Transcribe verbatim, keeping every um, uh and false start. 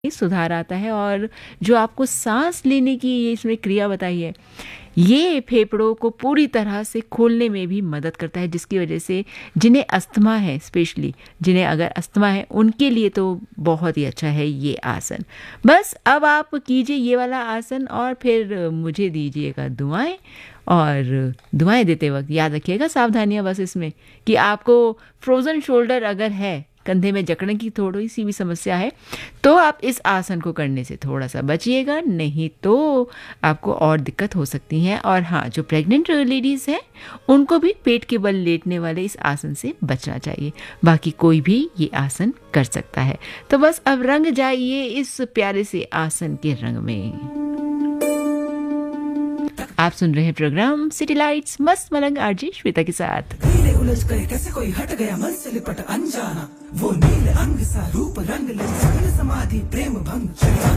सुधार आता है और जो आपको सांस लेने की ये इसमें क्रिया बताई है, ये फेफड़ों को पूरी तरह से खोलने में भी मदद करता है, जिसकी वजह से जिन्हें अस्थमा है, स्पेशली जिन्हें अगर अस्थमा है उनके लिए तो बहुत ही अच्छा है ये आसन। बस अब आप कीजिए ये वाला आसन और फिर मुझे दीजिएगा दुआएं। और दुआएं देते वक्त याद रखिएगा सावधानियां बस इसमें कि आपको फ्रोज़न शोल्डर अगर है, कंधे में जकड़ने की थोड़ी सी भी समस्या है, तो आप इस आसन को करने से थोड़ा सा बचिएगा, नहीं तो आपको और दिक्कत हो सकती है। और हाँ, जो प्रेग्नेंट लेडीज़ हैं उनको भी पेट के बल लेटने वाले इस आसन से बचना चाहिए। बाकी कोई भी ये आसन कर सकता है। तो बस अब रंग जाइए इस प्यारे से आसन के रंग में। आप सुन रहे हैं प्रोग्राम सिटी लाइट्स मस्त मलंग आरजे श्वेता के साथ। नीले उलझ गए कैसे कोई हट गया मन से लिपट अनजाना, वो नीले अंग सा रूप रंग ले सकल समाधि प्रेम भंग